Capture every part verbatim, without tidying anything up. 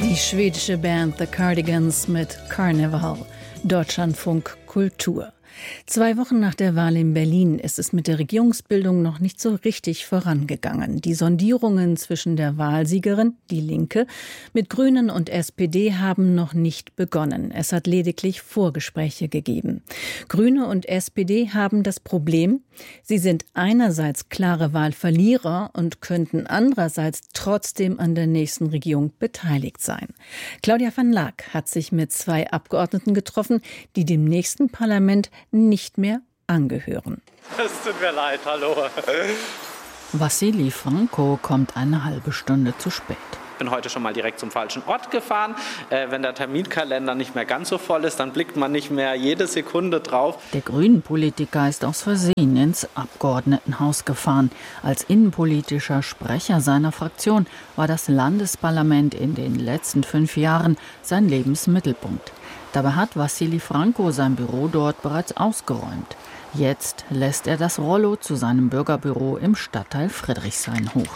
Die schwedische Band The Cardigans mit Carnival. Deutschlandfunk Kultur. Zwei Wochen nach der Wahl in Berlin ist es mit der Regierungsbildung noch nicht so richtig vorangegangen. Die Sondierungen zwischen der Wahlsiegerin, die Linke, mit Grünen und S P D haben noch nicht begonnen. Es hat lediglich Vorgespräche gegeben. Grüne und S P D haben das Problem, sie sind einerseits klare Wahlverlierer und könnten andererseits trotzdem an der nächsten Regierung beteiligt sein. Claudia van Laak hat sich mit zwei Abgeordneten getroffen, die dem nächsten Parlament nicht mehr angehören. Es tut mir leid, hallo. Wassily Franko kommt eine halbe Stunde zu spät. Ich bin heute schon mal direkt zum falschen Ort gefahren. Äh, wenn der Terminkalender nicht mehr ganz so voll ist, dann blickt man nicht mehr jede Sekunde drauf. Der Grünen-Politiker ist aus Versehen ins Abgeordnetenhaus gefahren. Als innenpolitischer Sprecher seiner Fraktion war das Landesparlament in den letzten fünf Jahren sein Lebensmittelpunkt. Dabei hat Wassily Franko sein Büro dort bereits ausgeräumt. Jetzt lässt er das Rollo zu seinem Bürgerbüro im Stadtteil Friedrichshain hoch.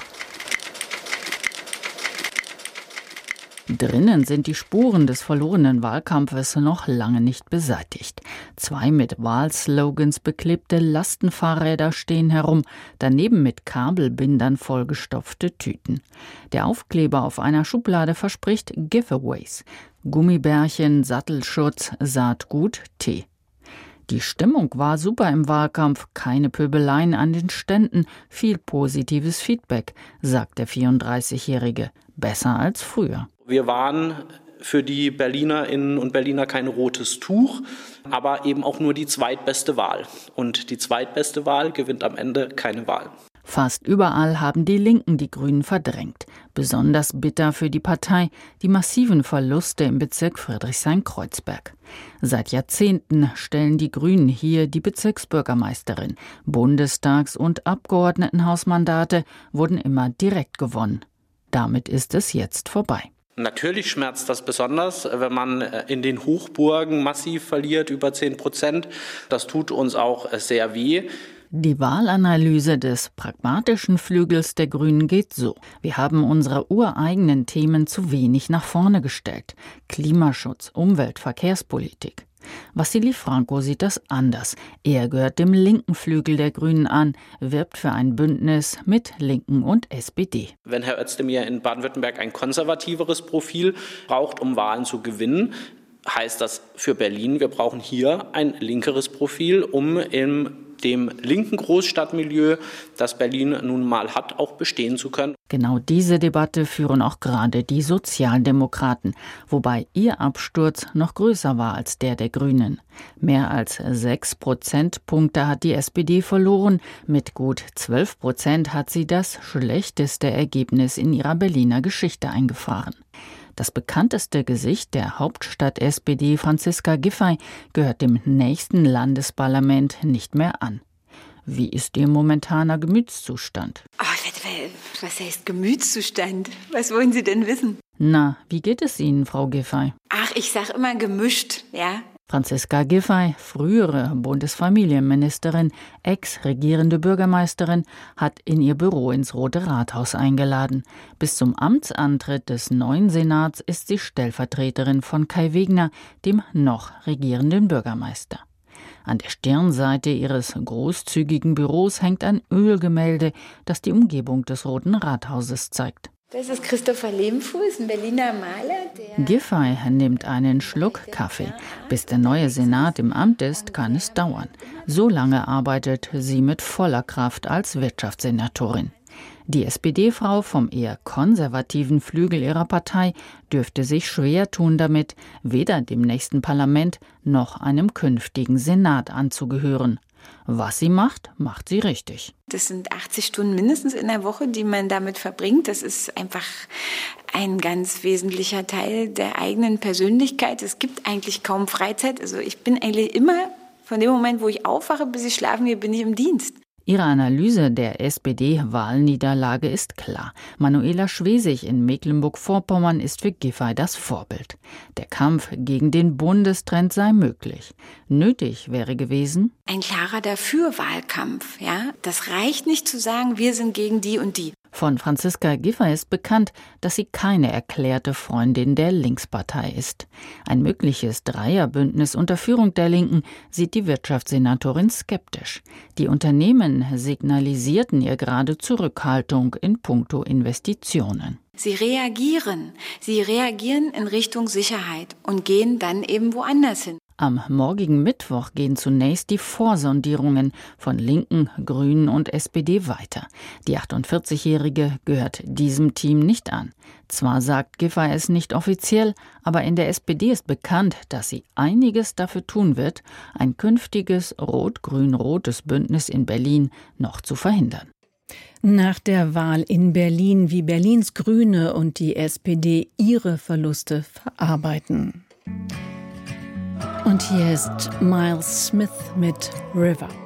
Drinnen sind die Spuren des verlorenen Wahlkampfes noch lange nicht beseitigt. Zwei mit Wahlslogans beklebte Lastenfahrräder stehen herum, daneben mit Kabelbindern vollgestopfte Tüten. Der Aufkleber auf einer Schublade verspricht Giveaways: Gummibärchen, Sattelschutz, Saatgut, Tee. Die Stimmung war super im Wahlkampf, keine Pöbeleien an den Ständen, viel positives Feedback, sagt der vierunddreißigjährige. Besser als früher. Wir waren für die Berlinerinnen und Berliner kein rotes Tuch, aber eben auch nur die zweitbeste Wahl. Und die zweitbeste Wahl gewinnt am Ende keine Wahl. Fast überall haben die Linken die Grünen verdrängt. Besonders bitter für die Partei die massiven Verluste im Bezirk Friedrichshain-Kreuzberg. Seit Jahrzehnten stellen die Grünen hier die Bezirksbürgermeisterin. Bundestags- und Abgeordnetenhausmandate wurden immer direkt gewonnen. Damit ist es jetzt vorbei. Natürlich schmerzt das besonders, wenn man in den Hochburgen massiv verliert, über zehn Prozent. Das tut uns auch sehr weh. Die Wahlanalyse des pragmatischen Flügels der Grünen geht so: Wir haben unsere ureigenen Themen zu wenig nach vorne gestellt. Klimaschutz, Umwelt, Verkehrspolitik. Wassily Franko sieht das anders. Er gehört dem linken Flügel der Grünen an, wirbt für ein Bündnis mit Linken und S P D. Wenn Herr Özdemir in Baden-Württemberg ein konservativeres Profil braucht, um Wahlen zu gewinnen, heißt das für Berlin, wir brauchen hier ein linkeres Profil, um in dem linken Großstadtmilieu, das Berlin nun mal hat, auch bestehen zu können. Genau diese Debatte führen auch gerade die Sozialdemokraten, wobei ihr Absturz noch größer war als der der Grünen. Mehr als sechs Prozentpunkte hat die S P D verloren, mit gut zwölf Prozent hat sie das schlechteste Ergebnis in ihrer Berliner Geschichte eingefahren. Das bekannteste Gesicht der Hauptstadt-S P D, Franziska Giffey, gehört dem nächsten Landesparlament nicht mehr an. Wie ist Ihr momentaner Gemütszustand? Oh, was heißt Gemütszustand? Was wollen Sie denn wissen? Na, wie geht es Ihnen, Frau Giffey? Ach, ich sag immer gemischt, ja. Franziska Giffey, frühere Bundesfamilienministerin, ex-regierende Bürgermeisterin, hat in ihr Büro ins Rote Rathaus eingeladen. Bis zum Amtsantritt des neuen Senats ist sie Stellvertreterin von Kai Wegner, dem noch regierenden Bürgermeister. An der Stirnseite ihres großzügigen Büros hängt ein Ölgemälde, das die Umgebung des Roten Rathauses zeigt. Das ist Christopher Lehmfuß, ein Berliner Maler. Der Giffey nimmt einen Schluck Kaffee. Bis der neue Senat im Amt ist, kann es dauern. So lange arbeitet sie mit voller Kraft als Wirtschaftssenatorin. Die S P D-Frau vom eher konservativen Flügel ihrer Partei dürfte sich schwer tun damit, weder dem nächsten Parlament noch einem künftigen Senat anzugehören. Was sie macht, macht sie richtig. Das sind achtzig Stunden mindestens in der Woche, die man damit verbringt. Das ist einfach ein ganz wesentlicher Teil der eigenen Persönlichkeit. Es gibt eigentlich kaum Freizeit. Also ich bin eigentlich immer, von dem Moment, wo ich aufwache, bis ich schlafen gehe, bin ich im Dienst. Ihre Analyse der S P D-Wahlniederlage ist klar. Manuela Schwesig in Mecklenburg-Vorpommern ist für Giffey das Vorbild. Der Kampf gegen den Bundestrend sei möglich. Nötig wäre gewesen ein klarer Dafür-Wahlkampf. Ja? Das reicht nicht zu sagen, wir sind gegen die und die. Von Franziska Giffey ist bekannt, dass sie keine erklärte Freundin der Linkspartei ist. Ein mögliches Dreierbündnis unter Führung der Linken sieht die Wirtschaftssenatorin skeptisch. Die Unternehmen signalisierten ihr gerade Zurückhaltung in puncto Investitionen. Sie reagieren. Sie reagieren in Richtung Sicherheit und gehen dann eben woanders hin. Am morgigen Mittwoch gehen zunächst die Vorsondierungen von Linken, Grünen und S P D weiter. Die achtundvierzigjährige gehört diesem Team nicht an. Zwar sagt Giffey es nicht offiziell, aber in der S P D ist bekannt, dass sie einiges dafür tun wird, ein künftiges rot-grün-rotes Bündnis in Berlin noch zu verhindern. Nach der Wahl in Berlin, wie Berlins Grüne und die S P D ihre Verluste verarbeiten. Und hier ist Miles Smith mit River.